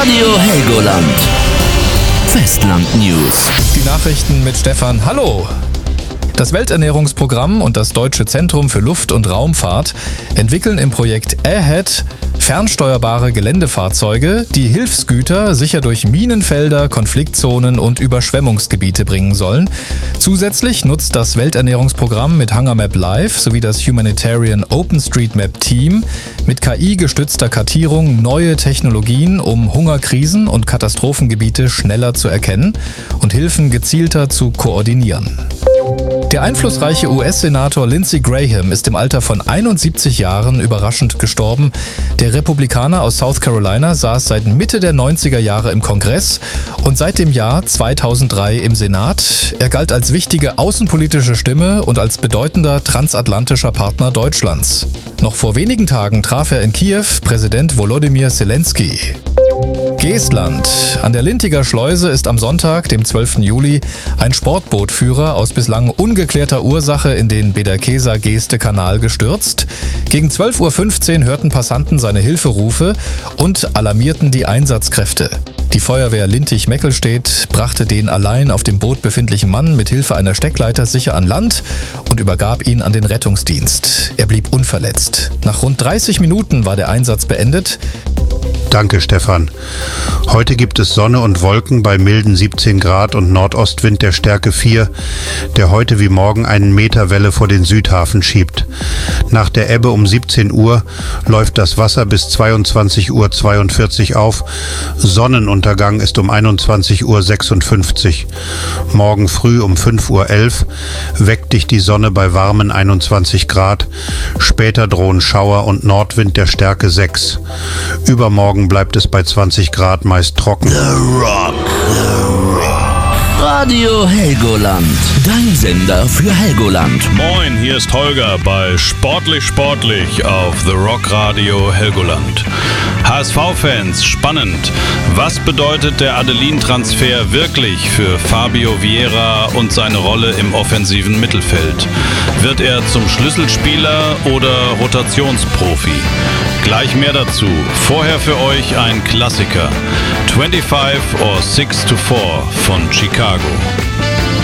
Radio Helgoland. Festland News. Die Nachrichten mit Stefan. Hallo! Das Welternährungsprogramm und das Deutsche Zentrum für Luft- und Raumfahrt entwickeln im Projekt AHEAD fernsteuerbare Geländefahrzeuge, die Hilfsgüter sicher durch Minenfelder, Konfliktzonen und Überschwemmungsgebiete bringen sollen. Zusätzlich nutzt das Welternährungsprogramm mit HungerMap Live sowie das Humanitarian OpenStreetMap Team mit KI-gestützter Kartierung neue Technologien, um Hungerkrisen und Katastrophengebiete schneller zu erkennen und Hilfen gezielter zu koordinieren. Der einflussreiche US-Senator Lindsey Graham ist im Alter von 71 Jahren überraschend gestorben. Der Republikaner aus South Carolina saß seit Mitte der 90er Jahre im Kongress und seit dem Jahr 2003 im Senat. Er galt als wichtige außenpolitische Stimme und als bedeutender transatlantischer Partner Deutschlands. Noch vor wenigen Tagen traf er in Kiew Präsident Volodymyr Zelensky. Geestland. An der Lintiger Schleuse ist am Sonntag, dem 12. Juli, ein Sportbootführer aus bislang ungeklärter Ursache in den Bederkesa-Geeste-Kanal gestürzt. Gegen 12.15 Uhr hörten Passanten seine Hilferufe und alarmierten die Einsatzkräfte. Die Feuerwehr Lintig-Meckelstedt brachte den allein auf dem Boot befindlichen Mann mit Hilfe einer Steckleiter sicher an Land und übergab ihn an den Rettungsdienst. Er blieb unverletzt. Nach rund 30 Minuten war der Einsatz beendet. Danke, Stefan. Heute gibt es Sonne und Wolken bei milden 17 Grad und Nordostwind der Stärke 4, der heute wie morgen einen Meter Welle vor den Südhafen schiebt. Nach der Ebbe um 17 Uhr läuft das Wasser bis 22:42 Uhr auf. Sonnenuntergang ist um 21:56 Uhr. Morgen früh um 5:11 Uhr weckt dich die Sonne bei warmen 21 Grad. Später drohen Schauer und Nordwind der Stärke 6. Übermorgen bleibt es bei 20 Grad meist trocken. The Rock. Radio Helgoland. Dein Sender für Helgoland. Moin, hier ist Holger bei Sportlich auf The Rock Radio Helgoland. HSV-Fans, spannend. Was bedeutet der Adelin-Transfer wirklich für Fabio Vieira und seine Rolle im offensiven Mittelfeld? Wird er zum Schlüsselspieler oder Rotationsprofi? Gleich mehr dazu. Vorher für euch ein Klassiker. 25 or 6 to 4 von Chicago.